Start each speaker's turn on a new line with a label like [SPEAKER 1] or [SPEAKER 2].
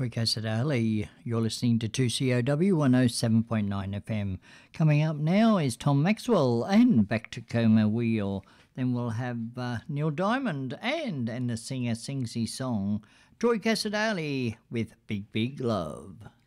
[SPEAKER 1] Troy Casadale. You're listening to 2COW 107.9 FM. Coming up now is Tom Maxwell and Back to Coma Wheel. Then we'll have Neil Diamond and the singer sings his song, Troy Casadale with Big Big Love.